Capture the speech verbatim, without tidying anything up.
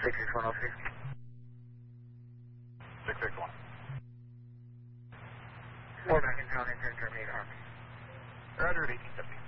six six one oh six. six six one. Four back in town, intern terminate Army. Roger, eighteen fifty.